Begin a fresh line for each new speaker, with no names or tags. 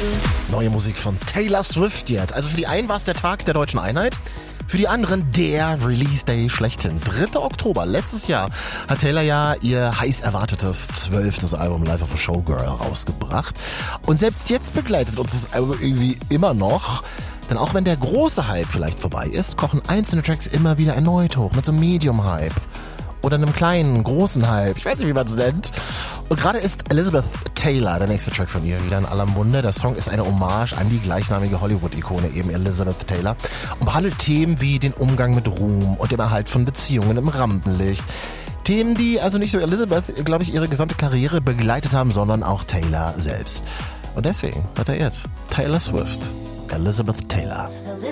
Neue Musik von Taylor Swift jetzt. Also für die einen war es der Tag der deutschen Einheit. Für die anderen der Release Day schlechthin. 3. Oktober letztes Jahr hat Taylor ja ihr heiß erwartetes 12. Album Life of a Showgirl rausgebracht. Und selbst jetzt begleitet uns das Album irgendwie immer noch. Denn auch wenn der große Hype vielleicht vorbei ist, kochen einzelne Tracks immer wieder erneut hoch mit so einem Medium-Hype. Oder einem kleinen, großen Hype. Ich weiß nicht, wie man es nennt. Und gerade ist Elizabeth Taylor, der nächste Track von ihr, wieder in aller Munde. Der Song ist eine Hommage an die gleichnamige Hollywood-Ikone, eben Elizabeth Taylor, und behandelt Themen wie den Umgang mit Ruhm und dem Erhalt von Beziehungen im Rampenlicht. Themen, die also nicht nur Elizabeth, glaube ich, ihre gesamte Karriere begleitet haben, sondern auch Taylor selbst. Und deswegen hört er jetzt Taylor Swift, Elizabeth Taylor.
Elizabeth